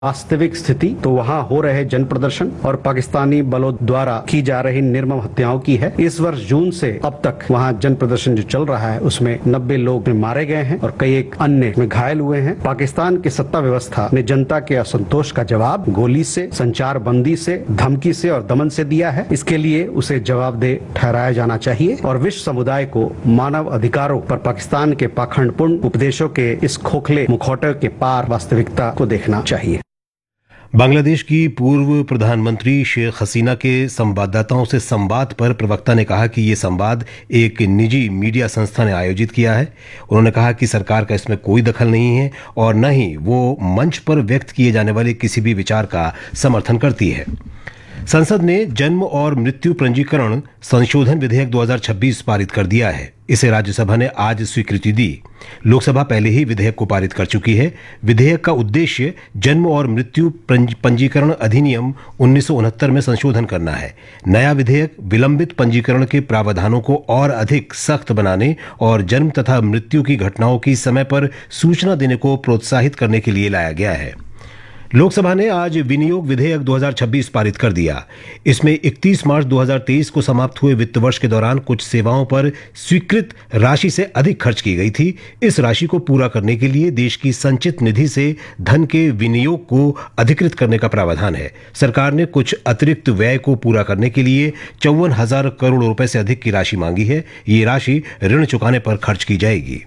वास्तविक स्थिति तो वहाँ हो रहे जन प्रदर्शन और पाकिस्तानी बलों द्वारा की जा रही निर्मम हत्याओं की है। इस वर्ष जून से अब तक वहाँ जन प्रदर्शन जो चल रहा है उसमें 90 लोग मारे गए हैं और कई एक अन्य में घायल हुए हैं। पाकिस्तान की सत्ता व्यवस्था ने जनता के असंतोष का जवाब गोली से, संचार बंदी से, धमकी से और दमन से दिया है। इसके लिए उसे जवाबदेह ठहराया जाना चाहिए और विश्व समुदाय को मानव अधिकारों पर पाकिस्तान के पाखंडपूर्ण उपदेशों के इस खोखले मुखौटे के पार वास्तविकता को देखना चाहिए। बांग्लादेश की पूर्व प्रधानमंत्री शेख हसीना के संवाददाताओं से संवाद पर प्रवक्ता ने कहा कि ये संवाद एक निजी मीडिया संस्था ने आयोजित किया है। उन्होंने कहा कि सरकार का इसमें कोई दखल नहीं है और न ही वो मंच पर व्यक्त किए जाने वाले किसी भी विचार का समर्थन करती है। संसद ने जन्म और मृत्यु पंजीकरण संशोधन विधेयक 2026 पारित कर दिया है। इसे राज्यसभा ने आज स्वीकृति दी। लोकसभा पहले ही विधेयक को पारित कर चुकी है। विधेयक का उद्देश्य जन्म और मृत्यु पंजीकरण अधिनियम 1969 में संशोधन करना है। नया विधेयक विलंबित पंजीकरण के प्रावधानों को और अधिक सख्त बनाने और जन्म तथा मृत्यु की घटनाओं की समय पर सूचना देने को प्रोत्साहित करने के लिए लाया गया है। लोकसभा ने आज विनियोग विधेयक 2026 पारित कर दिया। इसमें 31 मार्च 2023 को समाप्त हुए वित्त वर्ष के दौरान कुछ सेवाओं पर स्वीकृत राशि से अधिक खर्च की गई थी। इस राशि को पूरा करने के लिए देश की संचित निधि से धन के विनियोग को अधिकृत करने का प्रावधान है। सरकार ने कुछ अतिरिक्त व्यय को पूरा करने के लिए 54,000 करोड़ रुपए से अधिक की राशि मांगी है। ये राशि ऋण चुकाने पर खर्च की जाएगी।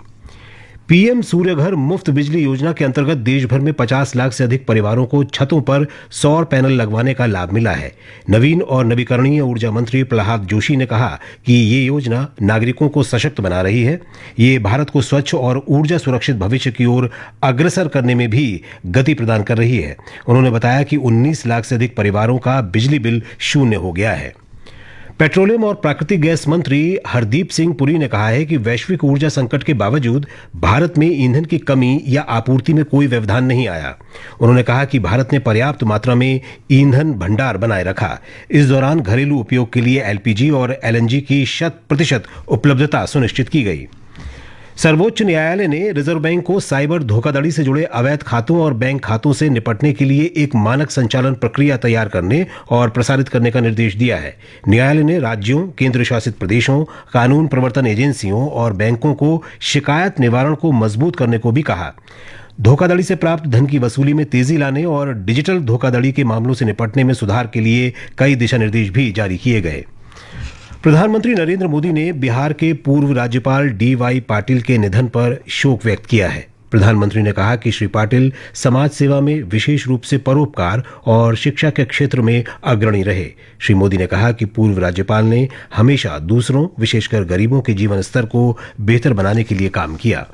पीएम सूर्यघर मुफ्त बिजली योजना के अंतर्गत देश भर में 50 लाख से अधिक परिवारों को छतों पर सौर पैनल लगवाने का लाभ मिला है। नवीन और नवीकरणीय ऊर्जा मंत्री प्रहलाद जोशी ने कहा कि ये योजना नागरिकों को सशक्त बना रही है। ये भारत को स्वच्छ और ऊर्जा सुरक्षित भविष्य की ओर अग्रसर करने में भी गति प्रदान कर रही है। उन्होंने बताया कि 19 लाख से अधिक परिवारों का बिजली बिल शून्य हो गया है। पेट्रोलियम और प्राकृतिक गैस मंत्री हरदीप सिंह पुरी ने कहा है कि वैश्विक ऊर्जा संकट के बावजूद भारत में ईंधन की कमी या आपूर्ति में कोई व्यवधान नहीं आया। उन्होंने कहा कि भारत ने पर्याप्त मात्रा में ईंधन भंडार बनाए रखा। इस दौरान घरेलू उपयोग के लिए एलपीजी और एलएनजी की 100% उपलब्धता सुनिश्चित की गई। सर्वोच्च न्यायालय ने रिजर्व बैंक को साइबर धोखाधड़ी से जुड़े अवैध खातों और बैंक खातों से निपटने के लिए एक मानक संचालन प्रक्रिया तैयार करने और प्रसारित करने का निर्देश दिया है। न्यायालय ने राज्यों, केंद्र शासित प्रदेशों, कानून प्रवर्तन एजेंसियों और बैंकों को शिकायत निवारण को मजबूत करने को भी कहा। धोखाधड़ी से प्राप्त धन की वसूली में तेजी लाने और डिजिटल धोखाधड़ी के मामलों से निपटने में सुधार के लिए कई दिशा निर्देश भी जारी किए गए। प्रधानमंत्री नरेंद्र मोदी ने बिहार के पूर्व राज्यपाल डीवाई पाटिल के निधन पर शोक व्यक्त किया है। प्रधानमंत्री ने कहा कि श्री पाटिल समाज सेवा में विशेष रूप से परोपकार और शिक्षा के क्षेत्र में अग्रणी रहे। श्री मोदी ने कहा कि पूर्व राज्यपाल ने हमेशा दूसरों, विशेषकर गरीबों के जीवन स्तर को बेहतर बनाने के लिए काम किया।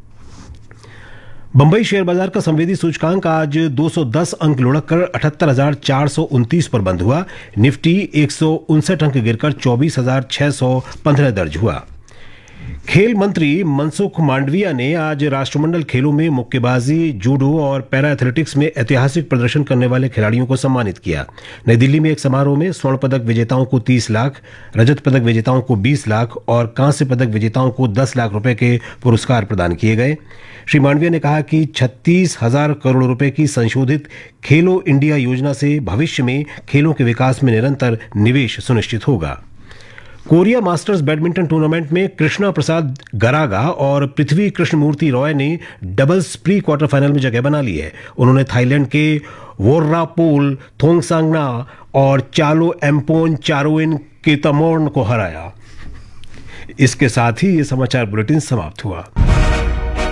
बंबई शेयर बाजार का संवेदी सूचकांक आज 210 अंक लुढ़ककर 78,429 पर बंद हुआ। निफ्टी 159 अंक गिरकर 24,615 दर्ज हुआ। खेल मंत्री मनसुख मांडविया ने आज राष्ट्रमंडल खेलों में मुक्केबाजी, जूडो और पैरा एथलेटिक्स में ऐतिहासिक प्रदर्शन करने वाले खिलाड़ियों को सम्मानित किया। नई दिल्ली में एक समारोह में स्वर्ण पदक विजेताओं को 30 लाख, रजत पदक विजेताओं को 20 लाख और कांस्य पदक विजेताओं को 10 लाख रुपए के पुरस्कार प्रदान किए गए। श्री मांडविया ने कहा कि 36,000 करोड़ रुपए की संशोधित खेलो इंडिया योजना से भविष्य में खेलों के विकास में निरंतर निवेश सुनिश्चित होगा। कोरिया मास्टर्स बैडमिंटन टूर्नामेंट में कृष्णा प्रसाद गरागा और पृथ्वी कृष्णमूर्ति रॉय ने डबल्स प्री क्वार्टर फाइनल में जगह बना ली है। उन्होंने थाईलैंड के वोर्रापोल थोंगसांगना और चालो एम्पोन चारोइन केतमोर्न को हराया। इसके साथ ही ये समाचार बुलेटिन समाप्त हुआ।